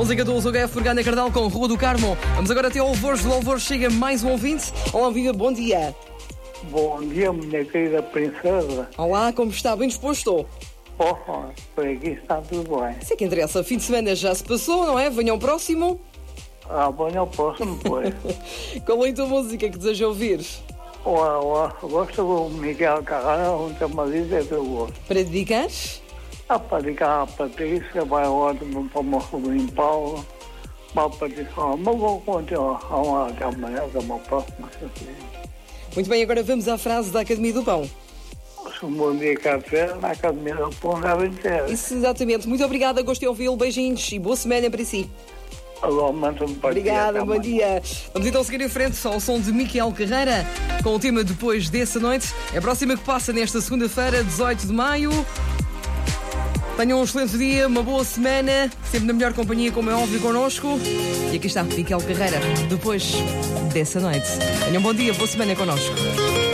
Música do HF Furgana Cardal com Rua do Carmo. Vamos agora até ao Alvores. Do Alvores chega mais um ouvinte. Olá, viva, bom dia. Bom dia, minha querida princesa. Olá, como está? Bem disposto? Por aqui está tudo bem. Isso é que interessa. Fim de semana já se passou, não é? Venham ao próximo. Venham ao próximo, pois. Qual é a tua música que deseja ouvir? Gosto do Miguel Carrara, um tema de que eu gosto. Para dedicar? Para dedicar a Patrícia, vai ótimo para o meu sobrinho Paulo. Para a Patrícia, mas vou continuar até amanhã, até uma próxima. Muito bem, agora vamos à frase da Academia do Pão. Um bom dia, café, na Academia do Pão, na Aventura. Isso, exatamente. Muito obrigada, gostei de ouvi-lo. Beijinhos e boa semana para si. Obrigada, bom dia. Vamos então seguir em frente ao som de Miquel Carreira com o tema Depois dessa Noite. É a próxima que passa nesta segunda-feira, 18 de maio. Tenham um excelente dia, uma boa semana, sempre na melhor companhia, como é óbvio, connosco. E aqui está Miquel Carreira, Depois dessa Noite. Tenham um bom dia, boa semana connosco.